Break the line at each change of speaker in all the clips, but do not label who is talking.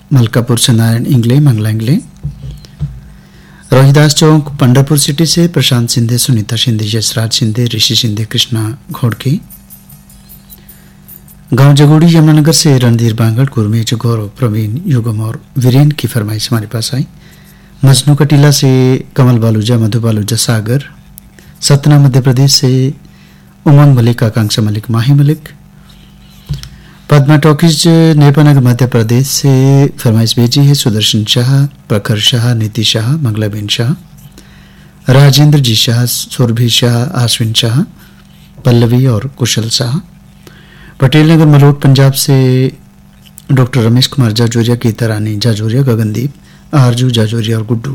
मलकापुर से नारायण इंगले, मंगला इंगले, रोहिदास चौक पंडरपुर सिटी से प्रशांत सिंधे, सुनीता शिंदे, यशराज शिंदे, ऋषि शिंदे, कृष्णा घोड़के, गांव जगोड़ी यमुनानगर से रणधीर बांगड़, गुरमेज, गौरव, प्रवीण, युगम और वीरेन की फरमाइश हमारे पास आई। मजनू कटीला से कमल बालूजा, मधु बालूजा, सागर, सतना मध्य प्रदेश से उमंग मलिक, आकांक्षा मलिक, माही मलिक, पद्मा टॉकीज नेपानगर मध्य प्रदेश से फरमाइश भेजी है। सुदर्शन शाह, प्रखर शाह, नीति शाह, मंगलाबेन शाह, राजेंद्र जी शाह, सुरभि शाह, आश्विन शाह, पल्लवी और कुशल शाह। पटेल नगर मलोट पंजाब से डॉक्टर रमेश कुमार जाजोरिया, गीता रानी जाजोरिया, गगनदीप, आरजू जाजोरिया और गुड्डू।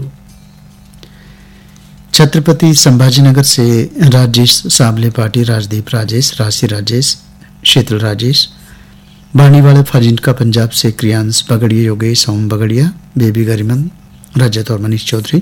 छत्रपति संभाजीनगर से राजेश साबले पाटी, राजदीप राजेश, राशि राजेश, शीतल राजेश। बाणीवाला फाजिंका पंजाब से क्रियांश बगड़िया, योगेश, ओम बगड़िया, बेबी गरिमन, रजत और मनीष चौधरी।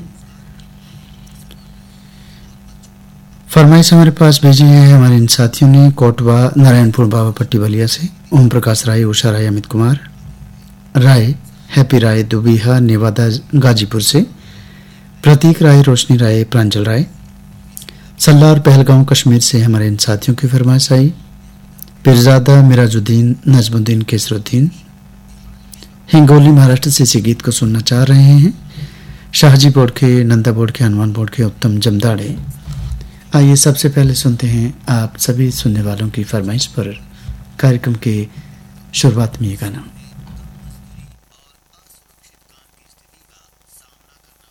फरमाइश हमारे पास भेजी है हमारे इन साथियों ने कोटवा नारायणपुर बाबा पट्टी बलिया से ओम प्रकाश राय, उषा राय, अमित कुमार राय, हैप्पी राय, दुबीहा नेवादा गाजीपुर से, प्रतीक राय, रोशनी राय, प्रांजल राय। सल्लार पहलगांव कश्मीर से हमारे इन साथियों की फरमाइश आई। पिरजादा मिराजुद्दीन, नजमुद्दीन, केसरुद्दीन। हिंगोली महाराष्ट्र से इसी गीत को सुनना चाह रहे हैं शाहजी बोड़के, नंदा बोड़के, हनुमान बोड़के, उत्तम जमदाड़े। आइए सबसे पहले सुनते हैं आप सभी सुनने वालों की फरमाइश पर कार्यक्रम के शुरुआत में ये गाना।